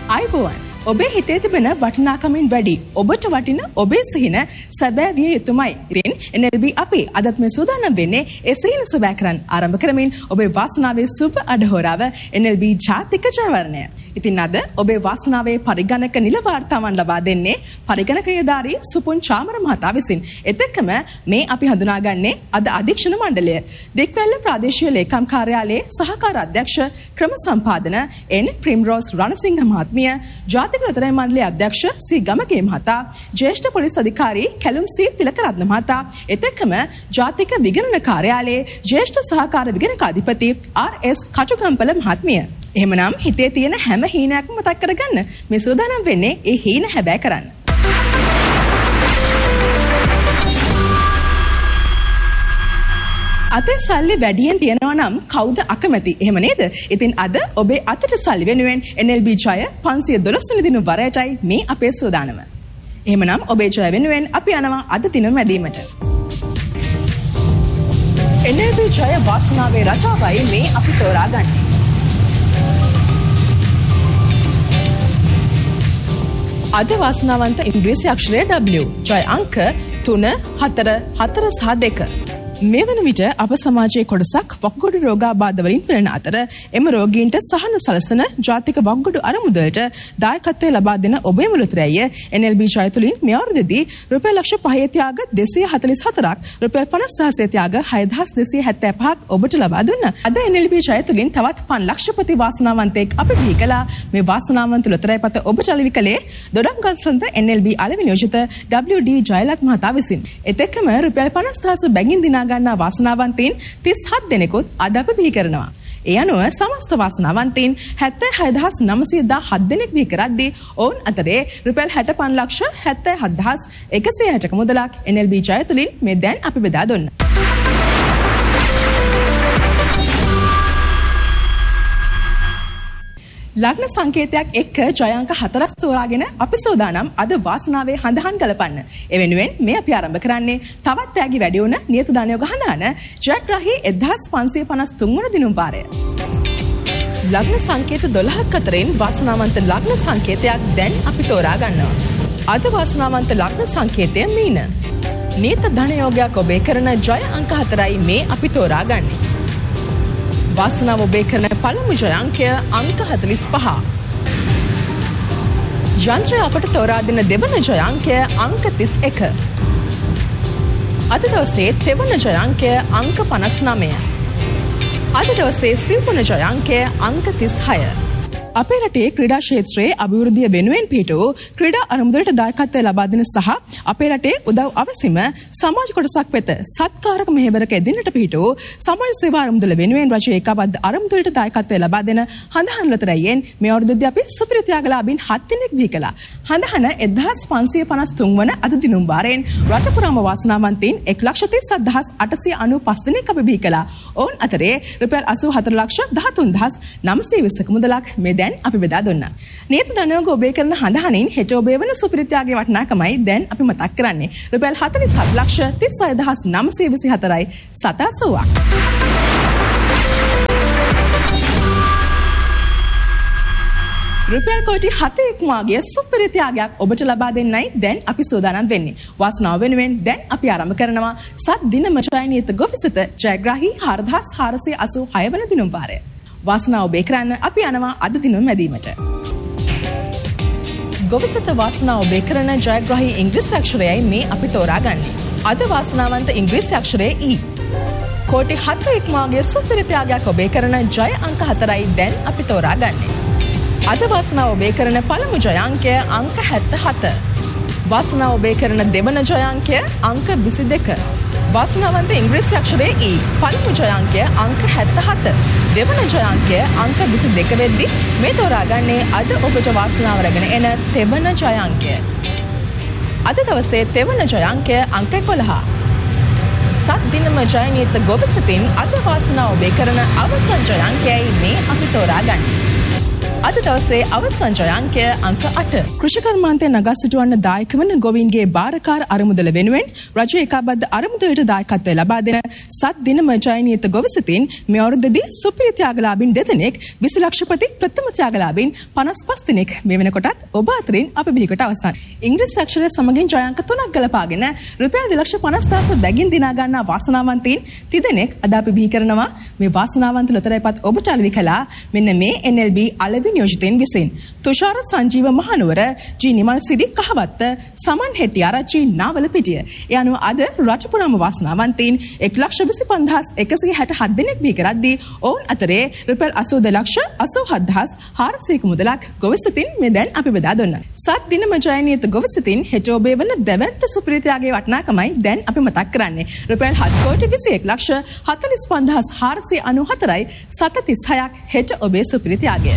අයිබෝවන් ඔබේ හිතේ තිබෙන වටිනාකමින් වැඩි ඔබට වටින ඔබේ සිහින සැබෑ විය යුතුමයි. ඉතින් NLB අපි අදත් මේ සූදානම් වෙන්නේ ඒ සිහින සුබෑ කරන්න ආරම්භ කරමින් ඔබේ වාසනාවේ සුබ අඩහෝරාව NLB ජාතික ජයවර්ණය. ඉතින් අද ඔබේ වාසනාවේ පරිගණක නිල වාර්තාවන් ලබා දෙන්නේ පරිගණක නිලධාරී සුපුන් චාමර මහතා විසින්. එතෙක්ම මේ අපි හඳුනාගන්නේ අද අධීක්ෂණ මණ්ඩලය. දෙක්වැල්ල ප්‍රාදේශීය ලේකම් කාර්යාලයේ සහකාර අධ්‍යක්ෂ ක්‍රම සම්පාදන එන් ප්‍රිම්රෝස් රණසිංහ මහත්මිය, ජාතික ලොතරැයි මණ්ඩලයේ අධ්‍යක්ෂ සී ගමගේ මහතා, ජ්‍යෙෂ්ඨ පොලිස් අධිකාරී කැලුම් සී තිලකරත්න මහතා, එතෙක්ම ජාතික විගණන කාර්යාලයේ ජ්‍යෙෂ්ඨ සහකාර විගණක අධිපති RS කටුගම්පල මහත්මිය. එහෙමනම් හිතේ තියෙන හැම හීනයක්ම මතක් කරගන්න මේ සූදානම් වෙන්නේ ඒ හීන හැබෑ කරන්න. අතේ සල්ලි වැඩියෙන් තියනවා නම් කවුද අකමැති? එහෙම නේද? ඉතින් අද ඔබේ අතට සල්ලි වෙනුවෙන් NLB ජය 512 වෙනි දින වරයටයි මේ අපේ සූදානම. එහෙමනම් ඔබේ ජය වෙනුවෙන් අපි යනවා අද දින මැදීමට. NLB ජය වාසනාවේ රටාවයි මේ අපි තෝරාගන්නේ. අද වාසනාවන්ත ඉංග්‍රීසි අක්ෂරය W. ජය අංක 3 4 4 සහ 2. මේ වන විට අප සමාජයේ කොටසක් වකුගඩු රෝගාබාධ වලින් පෙළෙන අතර එම රෝගීන්ට සහන සලසන ජාතික වකුගඩු අරමුදලට දායකත්වය ලබා දෙන ඔබේ මුලතරැය NLB ජය තුලින් මේ අවුරුද්දේදී රුපියල් ලක්ෂ 5 ත්‍යාග 244ක් රුපියල් 50000 ත්‍යාග 6275ක් ඔබට ලබා දුන්නා. අද NLB ජය තුලින් තවත් 5 ලක්ෂපති වාසනාවන්තයෙක් අපි බිහි කළා. මේ වාසනාවන්ත ලොතරැයි පත ඔබට අලෙවි කළේ දොඩම්ගල්සන්ත NLB අලෙවි නියෝජිත WD ජයලත් මහතා විසින්. එතෙක්ම රුපියල් 50000 බැගින් දිනා ගන්නා වාසනාවන්තයින් 37 දෙනෙකුත් අද අප බිහි කරනවා. ඒ අනුව සමස්ත වාසනාවන්තයින් 76917 දෙනෙක් බිහි කරද්දී ඔවුන් අතරේ රුපියල් 657,77160ක මුදලක් NLB ජය තුලින් මේ දැන් අපි බෙදා දුන්නා. ලග්න සංකේතයක් එක්ක ජය අංක 4ක් තෝරාගෙන අපි සූදානම් අද වාසනාවේ හඳහන් ගලපන්න. ඒ වෙනුවෙන් මේ අපි ආරම්භ කරන්නේ තවත් තෑගි වැඩි වුණ නියත ධනයෝග හඳහන ජයග්‍රාහී 1553 වන දිනුම් වාරය. ලග්න සංකේත 12ක් අතරින් වාසනාවන්ත ලග්න සංකේතයක් දැන් අපි තෝරා ගන්නවා. අද වාසනාවන්ත ලග්න සංකේතය මීන. නියත ධනයෝගයක් ඔබේ කරන ජය අංක 4යි මේ අපි තෝරා ගන්නේ. වාසනාව ඔබේ කරන පළමු ජය අංකය අංක 45. යන්ත්‍රය අපට තෝරා දෙන දෙවන ජය අංකය අංක 31. අද දවසේ තෙවන ජය අංකය අංක 59. අද දවසේ සිව්වන ජය අංකය අංක 36. අපේ රටේ ක්‍රීඩා ක්ෂේත්‍රයේ අභිවෘද්ධිය වෙනුවෙන් පිහිටු ක්‍රීඩා අරමුදලට දායකත්වය ලබා දෙන සහ අපේ රටේ උදව් අවසිම සමාජ කොටසක් වෙත සත්කාරක මෙහෙවරක එදිනට පිහිටු සමාජ සේවා අරමුදල වෙනුවෙන් රජයේ ඒකාබද්ධ අරමුදලට දායකත්වය ලබා දෙන හඳහන් ලොතරැයියෙන් මේ අවුරුද්දේදී අපි සුපිරි ත්‍යාගලාභීන් 7 දෙනෙක් බිහි කළා. හඳහන 1553 වන අද දිනුම් වාරයෙන් රට පුරාම වාසනාවන්තයින් 1,37,895 දෙනෙක් අපි බිහි කළා. ඔවුන් අතරේ රුපියල් 84,13,920ක මුදලක් මේ දැන් අපි බෙදා දුන්නා. නියත ධනයෝග ඔබේ කරන හඳහනින් හෙට ඔබේ වන සුපිරි ත්‍යාගයේ වටිනාකමයි දැන් අපි මතක් කරන්නේ. රුපියල් 47,36,924යි 780ක්. රුපියල් කෝටි 7 ඉක්මවාගේ සුපිරි ත්‍යාගයක් ඔබට ලබා දෙන්නයි දැන් අපි සූදානම් වෙන්නේ. වාසනාව වෙනුවෙන් දැන් අපි ආරම්භ කරනවා සත් දිනම ජයනියත ගොවිසත ජයග්‍රාහී 4,486 වන දිනුම් වාරය. වාසනාව ඔබේ කරන්න අපි යනවා අද දිනුම් මැදීමට. ගොවිසත වාසනාව ඔබේ කරන ජයග්‍රාහී ඉංග්‍රීසි අක්ෂරයයි මේ අපි තෝරාගන්නේ. අද වාසනාවන්ත ඉංග්‍රීසි අක්ෂරය E. කෝටි 7 ඉක්මවාගේ සුපිරි ත්‍යාගයක් ඔබේ කරන ජය අංක 4යි දැන් අපි තෝරාගන්නේ. අද වාසනාව ඔබේ කරන පළමු ජය අංකය අංක 77. වාසනාව ඔබේ කරන දෙවන ජය අංකය අංක 22. වාසනාවන්ත ඉංග්‍රීසි අක්ෂරයේ E. පළමු ජය අංකය අංක 77. දෙවන ජය අංකය අංක 22 වෙද්දී මේ තෝරාගන්නේ අද ඔබට වාසනාව රැගෙන එන තෙවන ජය අංකය. අද දවසේ තෙවන ජය අංකය අංක 11. සත් දිනම ජයනියත ගොවිසතින් අද වාසනාව ඔබේ කරන අවසන් ජය අංකයයි මේ අපි තෝරාගන්නේ. අද දවසේ අවසන් ජය අංකය අංක 8. කෘෂිකර්මාන්තය නගා සිටුවන්න දායක වන ගොවීන්ගේ භාරකාර අරමුදල වෙනුවෙන් රජය ඒකාබද්ධ අරමුදලට දායකත්වය ලබා දෙන සත් දිනම ජයනීත ගොවිසතින් මේ අවුරුද්දේදී සුපිරි ත්‍යාගලාභීන් දෙදෙනෙක් 20 ලක්ෂපති ප්‍රථම ත්‍යාගලාභීන් 55 දෙනෙක් මේ වෙනකොටත් ඔබ අතරින් අප බිහිකොට අවසන්. ඉංග්‍රීසි අක්ෂරය සමගින් ජය අංක 3ක් ගලපාගෙන රුපියල් 2,50,000 බැගින් දිනා ගන්නා වාසනාවන්තයින් තිදෙනෙක් අද අපි බිහි කරනවා. මේ වාසනාවන්ත ලොතරැයිපත් ඔබට අලෙවි කළා මෙන්න මේ NLB අලෙවි නියෝජිතයින් විසින්. තුෂාර සංජීව මහනුවර, ජී නිමල් සිරි කහවත්ත, සමන් හෙට්ටි ආරච්චි නාවලපිටිය. ඒ අනුව අද රට පුරාම වාසනාවන්තයින් 1,25,167 දෙනෙක් බිහි කරද්දී ඔවුන් අතරේ රුපියල් 82,87,400ක මුදලක් ගොවිසතින් මේ දැන් අපි බෙදා දුන්නා. සත් දිනම ජයනීත ගොවිසතින් හෙට ඔබේ වන දෙවන්ත සුපිරිතයාගේ වටිනාකමයි දැන් අපි මතක් කරන්නේ. රුපියල් 7,21,45,494යි 736ක් හෙට ඔබේ සුපිරිතයාගේ.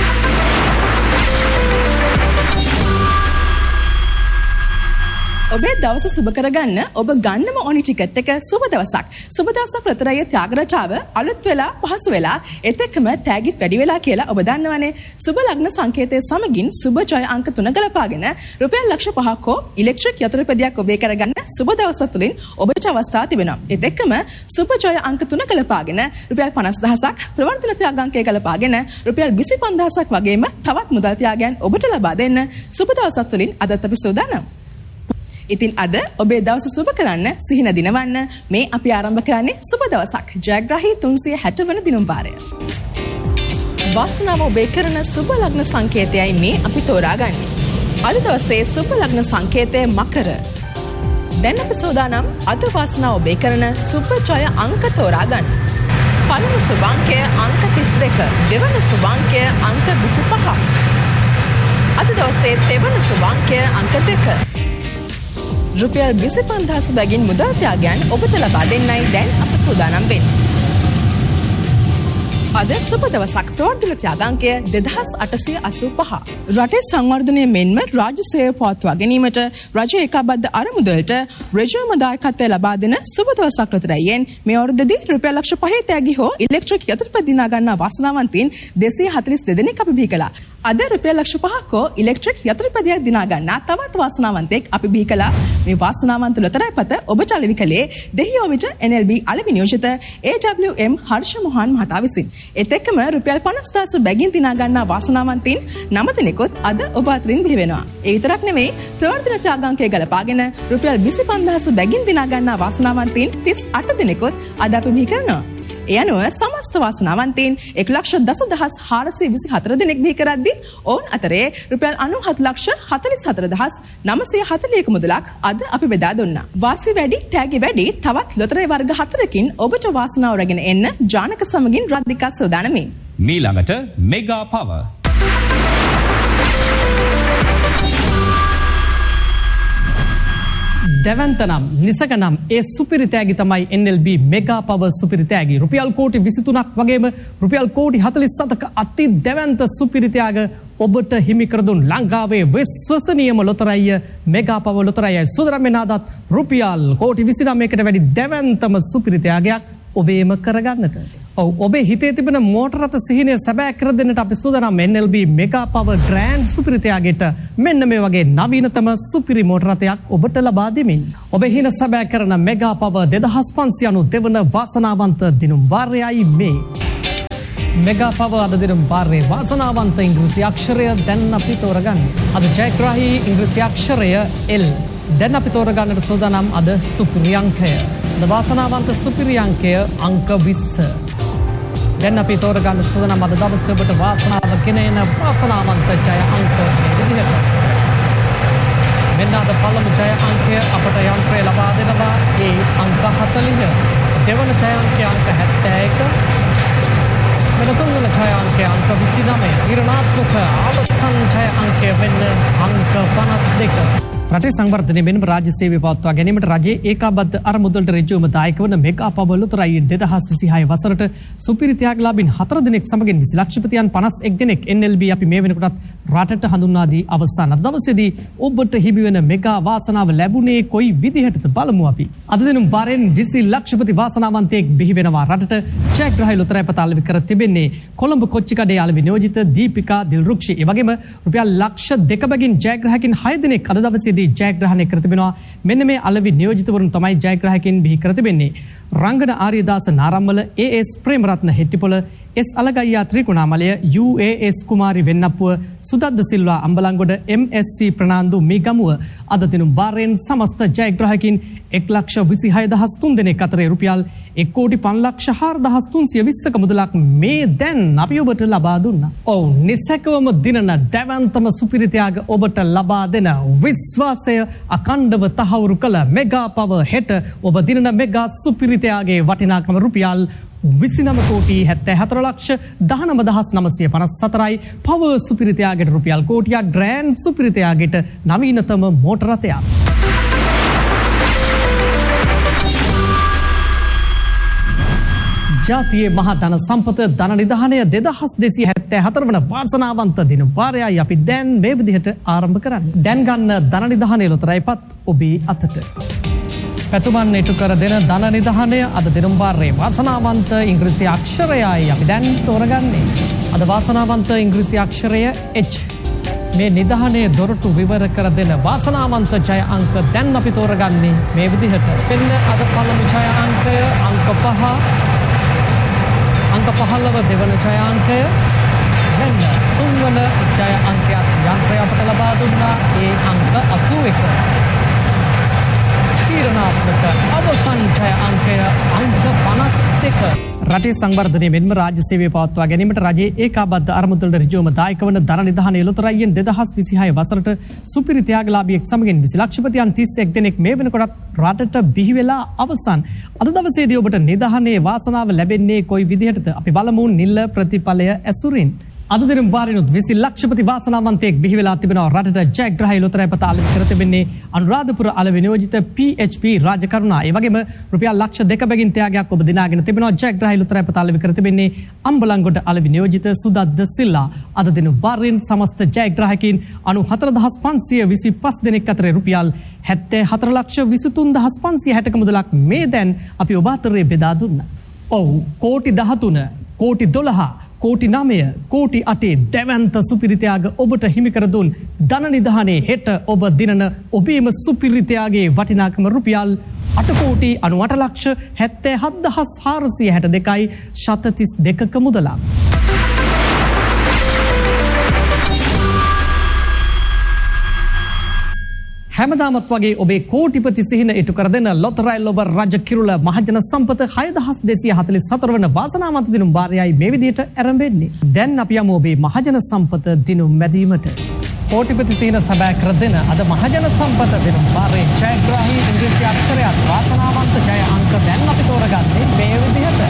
ඔබේ දවස සුබ කරගන්න ඔබ ගන්නම ඕනි ටිකට් එක සුබ දවසක්. සුබ දවසක් ලොතරැයි ත්‍යාග රටාව අලුත් වෙලා පහසු වෙලා එතෙක්ම තෑගිත් වැඩි වෙලා කියලා ඔබ දන්නවනේ. සුබ ලග්න සංකේතයේ සමගින් සුබ ජය අංක 3 ගලපාගෙන රුපියල් ලක්ෂ 5ක ඉලෙක්ට්‍රික් යතුරුපැදියක් ඔබේ කරගන්න සුබ දවස් තුලින් ඔබට අවස්ථාව තිබෙනවා. එතෙක්ම සුබ ජය අංක 3 ගලපාගෙන රුපියල් 50,000ක් ප්‍රවර්ධන ත්‍යාගාංකය ගලපාගෙන රුපියල් 25,000ක් වගේම තවත් මුදල් ත්‍යාගයන් ඔබට ලබා දෙන්න සුබ දවස් තුලින් අදත් අපි සූදානම්. ඉතින් අද ඔබේ දවස සුබ කරන්න සිහින දිනවන්න මේ අපි ආරම්භ කරන්නේ සුබ දවසක්. ජයග්‍රාහී 360 වන දිනුම් වාරය. වාසනාව ඔබේ කරන සුබ ලග්න සංකේතයයි මේ අපි තෝරාගන්නේ. අද දවසේ සුබ ලග්න සංකේතය මකර. දැන් අපි සෝදානම් අද වාසනාව ඔබේ කරන සුබ ජය අංක තෝරාගන්න. පළමු සුබ අංකය අංක 32, දෙවන සුබ අංකය අංක 25. අද දවසේ දෙවන සුබ අංකය අංක 2. රුපියල් 25,000 බැගින් මුදල් ත්‍යාගයන් ඔබට ලබා දෙන්නයි දැන් අප සූදානම් වෙන්නේ. අද සුබ දවසක් ප්‍රවර්ධන ත්‍යාගාංකය 2,885. රටේ සංවර්ධනය මෙන්ම රාජ්‍ය සේවය පවත්වා ගැනීමට රජය ඒකාබද්ධ අරමුදලට රජයම දායකත්වය ලබා දෙන සුබ දවසක් ලොතරැයියෙන් මේ අවුරුද්දේදී රුපියල් ලක්ෂ 5 තෑගි හෝ ඉලෙක්ට්‍රික් යතුරුපැදි දිනා ගන්නා වාසනාවන්තයින් 242 දෙනෙක් අපි බිහි කළා. අද රුපියල් ලක්ෂ 5ක ඉලෙක්ට්‍රික් යතුරුපැදියක් දිනා ගන්නා තවත් වාසනාවන්තෙක් අපි බිහි කළා. මේ වාසනාවන්ත ලොතරැයිපත ඔබට අලෙවි කළේ දෙහියෝවිට NLB අලෙවි නියෝජිත AWM හර්ෂ මොහන් මහතා විසින්. එතෙක්ම රුපියල් 50,000 බැගින් දිනා ගන්නා වාසනාවන්තයින් 9 දෙනෙකුත් අද ඔබ අතරින් බිහි වෙනවා. ඒ විතරක් නෙවෙයි ප්‍රවර්ධන ත්‍යාගාංකය ගලපාගෙන රුපියල් 25,000 බැගින් දිනා ගන්නා වාසනාවන්තයින් 38 දෙනෙකුත් අද අපි බිහි කරනවා. ඒ අනුව සමස්ත වාසනාවන්තයින් 1,10,424 දෙනෙක් බිහි කරද්දී ඔවුන් අතරේ රුපියල් 97,44,940ක මුදලක් අද අපි බෙදා දුන්නා. වාසි වැඩි, තෑගි වැඩි තවත් ලොතරැයි වර්ග 4කින් ඔබට වාසනාව රැගෙන එන්න ජානක සමගින් රද්දිකා සූදානමින්. මීළඟට මෙගා පවර්. දෙවන්ත නම් නිසක නම් ඒ සුපිරිතෑගි තමයි NLB මෙගා පවර් සුපිරිතෑගි. රුපියල් කෝටි 23ක් වගේම රුපියල් කෝටි 47ක අති දෙවන්ත සුපිරිතෑග ඔබට හිමි කර දුන් ලංකාවේ විශ්වසනීයම ලොතරැයිය මෙගා පවර් ලොතරැයිය සූදානම් වෙන අදත් රුපියල් කෝටි 29කට වැඩි දෙවන්තම සුපිරිතෑගයක් ඔබේම කරගන්නට. ඔව් ඔබේ හිතේ තිබෙන මෝටර රථ සිහිනය සැබෑ කර දෙන්නට අපි සූදානම් NLB මෙගා පවර් ග්‍රෑන්ඩ් සුපිරිතයාගෙට මෙන්න මේ වගේ නවීනතම සුපිරි මෝටර රථයක් ඔබට ලබා දෙමින් ඔබේ හින සැබෑ කරන මෙගා පවර් 2592 වන වාසනාවන්ත දිනුම් වාරයයි මේ. මෙගා පවර් අද දිනුම් වාරයේ වාසනාවන්ත ඉංග්‍රීසි අක්ෂරය දැන් අපි තෝරගන්න. අද ජයග්‍රාහී ඉංග්‍රීසි අක්ෂරය L. දැන් අපි තෝරගන්නට සූදානම් අද සුපිරි අංකය. අද වාසනාවන්ත සුපිරි අංකය අංක 20. දැන් අපි තෝරගන්න සූදානම් අද දවසේ ඔබට වාසනාව ගෙනෙන වාසනාවන්ත ජය අංක විදිහට. මෙන්න අද පළමු ජය අංකය අපට යන්ත්‍රය ලබා දෙනවා ඒ අංක 40. දෙවන ජය අංකය අංක 71. මෙන්න තුන්වන ජය අංකය අංක 29. ඊරණාත්මක අවසන් ජය අංකය වෙන්න අංක 52. රටේ සංවර්ධනය වෙනම රාජ්‍ය සේවය පවත්වා ගැනීමට රජයේ ඒකාබද්ධ අරමුදලට ඍජුවම දායක වන මෙගා පවර් ලොතරැයි 2026 වසරට සුපිරි ත්‍යාගලාභීන් 4 දෙනෙක් සමගින් 20 ලක්ෂපතියන් 51 දෙනෙක් NLB අපි මේ වෙනකොටත් රටට හඳුන්වා දී අවසන් දවසේදී ඔබට හිමි වෙන මෙගා වාසනාව ලැබුණේ කොයි විදිහටද බලමු අපි. අද දින වාරෙන් 20 ලක්ෂපති වාසනාවන්තයෙක් බිහි වෙනවා. රටට ජයග්‍රහයි ලොතරැයි පත අලෙවි කර තිබෙන්නේ කොළඹ කොච්චිකඩේ අලෙවි නියෝජිත දීපිකා දිල්රුක්ෂි. ඒ වගේම රුපියල් ලක්ෂ 2 බැගින් ජයග්‍රහකින් 6 දෙනෙක් අද දවසේදී ජයග්‍රහණය කර තිබෙනවා. මෙන්න මේ අලෙවි නියෝජිතවරුන් තමයි ජයග්‍රහකින් බිහි කර තිබෙන්නේ. රංගන ආර්යදාස නාරම්මල, AS Premaratne Hettipola, S අලගයියා Trincomalee, UAS කුමාරි වෙන්නප්පුව, සුදද්ද සිල්වා අම්බලන්ගොඩ, MSC ප්‍රනාන්දු මිගමුව. අද දිනුම් වාරයෙන් සමස්ත ජයග්‍රහකින් 1,26,003 දෙනෙක් අතරේ රුපියල් 1,05,04,320ක මුදලක් මේ දැන් අපි ඔබට ලබා දුන්නා. ඔව්, නිසැකවම දිනන දැවැන්තම සුපිරිත්‍යාග ඔබට ලබා දෙන විශ්වාසය අකණ්ඩව තහවුරු කළ මෙගා පවර් හෙට ඔබ දිනන මෙගා සුපිරිත්‍යාගයේ වටිනාකම රුපියල් 29,74,19,954යි. පවර් සුපිරිත්‍යාගයට රුපියල් කෝටියක්, ග්‍රෑන්ඩ් සුපිරිත්‍යාගයට නවීනතම මෝටර රථයක්. ජාතියේ මහා ධන සම්පත ධන නිධානය 2274 වන වාසනාවන්ත දින වාරයයි අපි දැන් මේ විදිහට ආරම්භ කරන්නේ. දැන් ගන්න ධන නිධානය ලොතරැයිපත් ඔබේ අතට. පැතුමන් ඉටු කර දෙන ධන නිධානය අද දිනම් වාරයේ වාසනාවන්ත ඉංග්‍රීසි අක්ෂරයයි අපි දැන් තෝරගන්නේ. අද වාසනාවන්ත ඉංග්‍රීසි අක්ෂරය H. මේ නිධානයේ දොරටු විවර කර දෙන වාසනාවන්ත ජය අංක දැන් අපි තෝරගන්නේ මේ විදිහට. මෙන්න අද පළමු ජය අංකය අංක 5. අංක 15 දෙවන ජය අංකය. මෙන්න තුන්වන ජය අංකයක් යන්ත්‍රය අපට ලබා දුන්නා. ඒ අංක 81. තීරණාත්මක අවසන් ජය අංකය අංක 52. රටේ සංවර්ධනය මෙන්ම රාජ්‍ය සේවය පවත්වා ගැනීමට රජයේ ඒකාබද්ධ අරමුදලට ඍජුවම දායක වන ධන නිධානය ලොතරැයියෙන් 2026 වසරට සුපිරි ත්‍යාගලාභියෙක් සමගින් 20 ලක්ෂපතියන් 31 දෙනෙක් මේ වෙනකොටත් රටට බිහි වෙලා අවසන්. අද දවසේදී ඔබට නිධානයේ වාසනාව ලැබෙන්නේ කොයි විදිහටද? අපි බලමු නිල ප්‍රතිඵලය ඇසුරින්. අද දින වාරිනුත් 20 ලක්ෂපති වාසනාවන්තයෙක් බිහි වෙලා තිබෙනවා. රටට ජයග්‍රහයි ලොතරැයි පත අලෙවි කර තිබෙන්නේ අනුරාධපුර අලෙවි නියෝජිත PHP රාජකරුණා. ඒ වගේම රුපියල් ලක්ෂ 2 බැගින් ත්‍යාගයක් ඔබ දිනාගෙන තිබෙනවා. ජයග්‍රහයි ලොතරැයි පත අලෙවි කර තිබෙන්නේ අම්බලන්ගොඩ අලෙවි නියෝජිත සුදද්ද සිල්ලා. අද දින වාරයෙන් සමස්ත ජයග්‍රහකින් 94,525 දෙනෙක් අතරේ රුපියල් 74,23,560ක මුදලක් මේ දැන් අපි ඔබ අතරේ බෙදා දුන්නා. ඔව්, කෝටි 13, කෝටි 12, කෝටි 9, කෝටි 8 දැවැන්ත සුපිරිත්‍යාග ඔබට හිමි කර දුන් ධන නිධානයේ හෙට ඔබ දිනන ඔබේම සුපිරිත්‍යාගයේ වටිනාකම රුපියල් 8,98,77,462යි 732ක මුදලක්. හැමදාමත් වගේ ඔබේ කෝටිපති සිහින ඉටු කර දෙන ලොතරැයි ලොබ රජ කිරුළ මහජන සම්පත 6,244 වන වාසනාවන්ත දිනුම් වාරයයි මේ විදිහට ආරම්භෙන්නේ. දැන් අපි යමු ඔබේ මහජන සම්පත දිනුම් මැදීමට. කෝටිපති සිහින සබෑ කර දෙන අද මහජන සම්පත දිනුම් වාරයේ ජයග්‍රාහී ඉංග්‍රීසි අක්ෂරයක් වාසනාවන්ත ජය අංක දැන් අපි තෝරගන්නේ මේ විදිහට.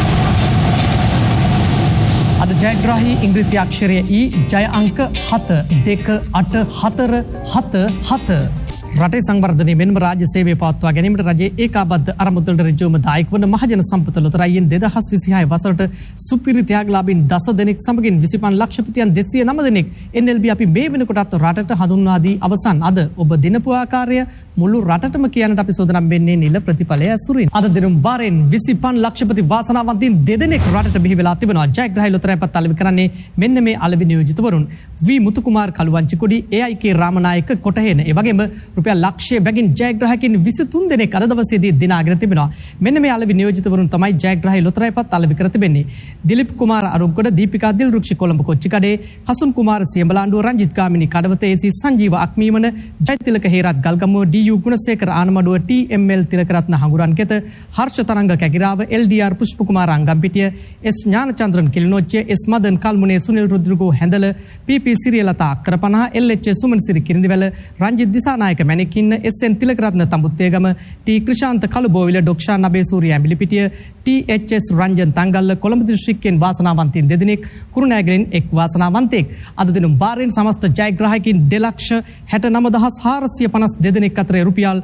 අද ජයග්‍රාහී ඉංග්‍රීසි අක්ෂරය E ජය අංක 7 2 8 4 7 7. රටේ සංවර්ධනය මෙන්ම රාජ්‍ය සේවය පවත්වා ගැනීමට රජයේ ඒකාබද්ධ අරමුදලට ඍජුවම දායක වන මහජන සම්පත ලොතරැයියෙන් 2026 වසරට සුපිරි ත්‍යාගලාභීන් 10 දෙනෙක් සමගින් 25 ලක්ෂපතියන් 209 දෙනෙක් NLB අපි මේ වෙනකොටත් රටට හඳුන්වා දී අවසන්. අද ඔබ දිනපු ආකාරය මුළු රටටම කියන්නට අපි සෝදනම් වෙන්නේ නිල ප්‍රතිඵලය ඇසුරින්. අද දිනුම් වාරෙන් 25 ලක්ෂපති වාසනාවන්තයින් 2 දෙනෙක් රටට බිහි වෙලා තිබෙනවා. ජයග්‍රහයි ලොතරැයි පත් අලෙවි කරන්නේ මෙන්න මේ අලෙවි නියෝජිතවරුන්. V මුතුකුමාර් කළුවංචිකොඩි, AIK Ramanayake කොටහේන. ඒ වගේම රුපියල් ලක්ෂය බැගින් ජයග්‍රහකින් 23 දෙනෙක් අද දවසේදී දිනාගෙන තිබෙනවා. මෙන්න මේ අලෙවි නියෝජිතවරුන් තමයි ජයග්‍රහයි ලොතරැයි පත් අලෙවි කර තිබෙන්නේ. දිලිප් කුමාර අරුක්ගොඩ, දීපිකා දිල්රුක්ෂි කොළඹ කොච්චිකඩේ, කසුන් කුමාර සියඹලාන්ඩුව, Ranjith Gamini Kadawatha, AC Sanjeewa Akmeemana, Jayathilaka Herath Galgamuwa, DU Gunasekara ආනමඩුව, TML Tilakaratne හඟුරන්ගෙත, Harsha තරංග කැකිරාව, LDR පුෂ්ප කුමාර අංගම්පිටිය, S ඥානචන්ද්‍රන් Kilinochchi, S Madan කල්මුනේ, Sunil රුද්‍රගෝ හැඳල, PP සිරියලතා අක්කරපනහ, LH සුමන්සිරි Kirindiwela, Ranjith Dissanayake මැණිකින්න, SN Tilakaratne Thambuttegama, T Krishantha Kalubowila, ඩොක්ෂා නබේසූරිය Embilipitiya, THS Ranjan Tangalle Colombo දිස්ත්‍රික්කයෙන් වාසනාවන්තයින් 2 දෙනෙක්, කුරුණෑගලින් එක් වාසනාවන්තයෙක්. අද දිනුම් වාරයෙන් සමස්ත ජයග්‍රාහකයින් 2,69,452 දෙනෙක් අතරේ රුපියල්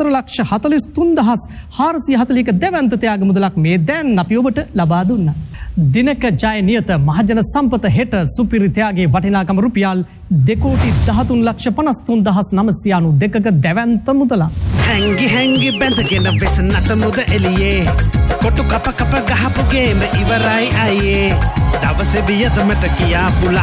2,44,43,440ක දැවැන්ත ත්‍යාග මුදලක් මේ දැන් අපි ඔබට ලබා දුන්නා. දිනක ජය නියත මහජන සම්පත හෙට සුපිරිතයාගේ වටිනාකම රුපියල් 2,13,53,992ක දැවැන්ත මුදලා. හැංගි හැංගි බැඳගෙන වෙසනට මුද එලියේ කොටු කප කප ගහපු ගේම ඉවරයි අයියේ දවසේ වියදමට කියා පුල